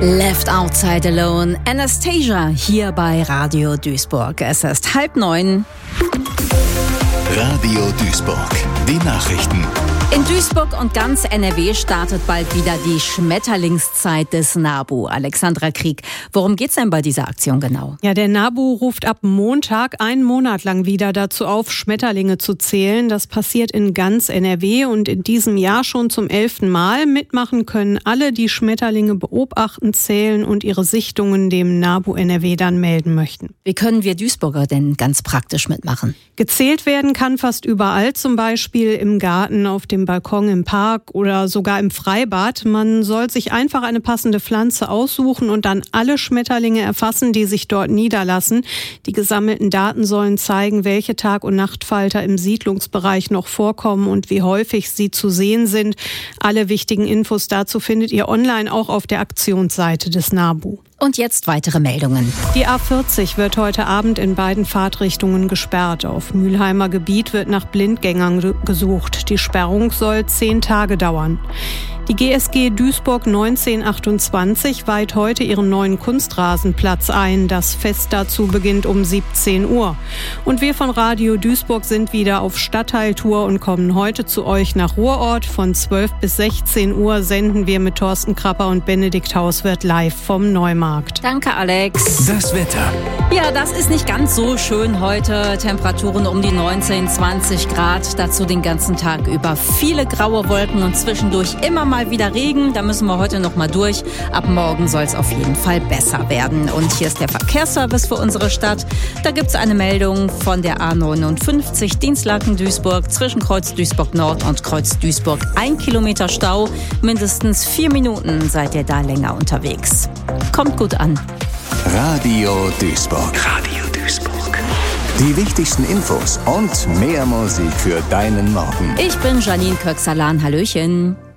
Left Outside Alone, Anastasia hier bei Radio Duisburg. Es ist 8:30. Radio Duisburg, die Nachrichten. In Duisburg und ganz NRW startet bald wieder die Schmetterlingszeit des NABU. Alexandra Krieg, worum geht's denn bei dieser Aktion genau? Ja, der NABU ruft ab Montag einen Monat lang wieder dazu auf, Schmetterlinge zu zählen. Das passiert in ganz NRW und in diesem Jahr schon zum 11. Mal. Mitmachen können alle, die Schmetterlinge beobachten, zählen und ihre Sichtungen dem NABU NRW dann melden möchten. Wie können wir Duisburger denn ganz praktisch mitmachen? Gezählt werden kann fast überall, zum Beispiel im Garten, auf dem Balkon, im Park oder sogar im Freibad. Man soll sich einfach eine passende Pflanze aussuchen und dann alle Schmetterlinge erfassen, die sich dort niederlassen. Die gesammelten Daten sollen zeigen, welche Tag- und Nachtfalter im Siedlungsbereich noch vorkommen und wie häufig sie zu sehen sind. Alle wichtigen Infos dazu findet ihr online auch auf der Aktionsseite des NABU. Und jetzt weitere Meldungen. Die A40 wird heute Abend in beiden Fahrtrichtungen gesperrt. Auf Mülheimer Gebiet wird nach Blindgängern gesucht. Die Sperrung soll 10 Tage dauern. Die GSG Duisburg 1928 weiht heute ihren neuen Kunstrasenplatz ein. Das Fest dazu beginnt um 17 Uhr. Und wir von Radio Duisburg sind wieder auf Stadtteiltour und kommen heute zu euch nach Ruhrort. Von 12 bis 16 Uhr senden wir mit Thorsten Krapper und Benedikt Hauswirth live vom Neumarkt. Danke, Alex. Das Wetter. Ja, das ist nicht ganz so schön heute. Temperaturen um die 19, 20 Grad. Dazu den ganzen Tag über viele graue Wolken und zwischendurch immer mal wieder Regen. Da müssen wir heute noch mal durch. Ab morgen soll es auf jeden Fall besser werden. Und hier ist der Verkehrsservice für unsere Stadt. Da gibt es eine Meldung von der A59 Dinslaken-Duisburg zwischen Kreuz Duisburg Nord und Kreuz Duisburg. 1 Kilometer Stau. Mindestens 4 Minuten seid ihr da länger unterwegs. Kommt gut an. Radio Duisburg. Radio Duisburg. Die wichtigsten Infos und mehr Musik für deinen Morgen. Ich bin Janine Köksalan. Hallöchen.